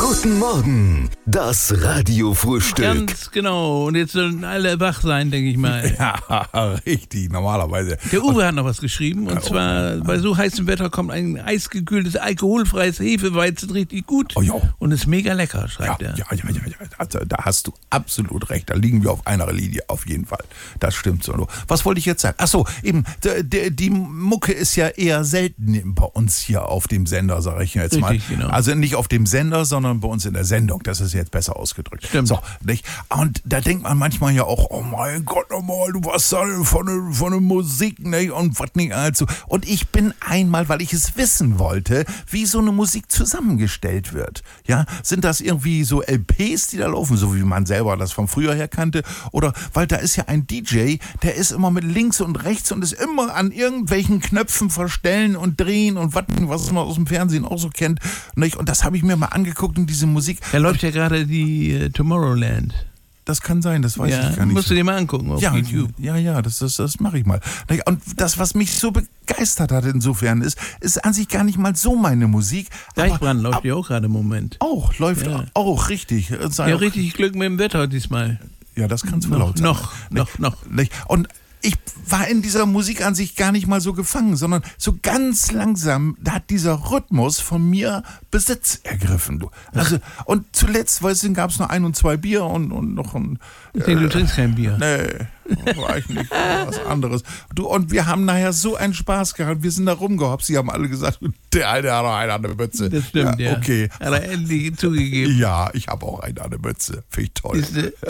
Guten Morgen, das Radiofrühstück. Ganz genau. Und jetzt sollen alle wach sein, denke ich mal. Ja, richtig, normalerweise. Der Uwe hat noch was geschrieben. Und zwar, bei so heißem Wetter kommt ein eisgekühltes, alkoholfreies Hefeweizen richtig gut. Oh ja. Und ist mega lecker, schreibt er. Ja. Also, da hast du absolut recht. Da liegen wir auf einer Linie, auf jeden Fall. Das stimmt so. Was wollte ich jetzt sagen? Ach so, eben, die Mucke ist ja eher selten bei uns hier auf dem Sender, sage ich jetzt mal. Richtig, genau. Also nicht auf dem Sender, sondern bei uns in der Sendung. Das ist jetzt besser ausgedrückt. Stimmt. So, nicht? Und da denkt man manchmal ja auch, oh mein Gott, nochmal, du warst da von der Musik, nicht? Und was nicht allzu. Und ich bin einmal, weil ich es wissen wollte, wie so eine Musik zusammengestellt wird. Ja, sind das irgendwie so LPs, die da laufen, so wie man selber das vom Frühjahr her kannte? Oder, weil da ist ja ein DJ, der ist immer mit links und rechts und ist immer an irgendwelchen Knöpfen verstellen und drehen und was man aus dem Fernsehen auch so kennt. Nicht? Und das habe ich mir mal angeguckt in diese Musik. Da läuft ja gerade die Tomorrowland. Das kann sein, das weiß ich gar nicht. Musst du dir mal angucken auf YouTube. Ja, das mache ich mal. Und das, was mich so begeistert hat insofern, ist an sich gar nicht mal so meine Musik. Deichbrand läuft ja auch gerade im Moment. Läuft auch, richtig. Ja, richtig Glück mit dem Wetter diesmal. Ja, das kann es wohl laut sein. Noch. Und ich war in dieser Musik an sich gar nicht mal so gefangen, sondern so ganz langsam, da hat dieser Rhythmus von mir Besitz ergriffen. Du. Also, und zuletzt, weißt du, gab es noch 1 und 2 Bier und noch ein... Ich denke, du trinkst kein Bier. Nee, war ich nicht. Was anderes. Du, und wir haben nachher so einen Spaß gehabt. Wir sind da rumgehopst. Sie haben alle gesagt, der eine hat auch einen an der Mütze. Das stimmt, ja. Okay. Hat er endlich zugegeben. Ja, ich habe auch einen an der Mütze. Finde ich toll.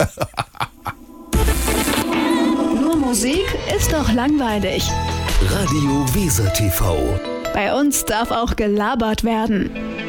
Musik ist doch langweilig. Radio Weser TV. Bei uns darf auch gelabert werden.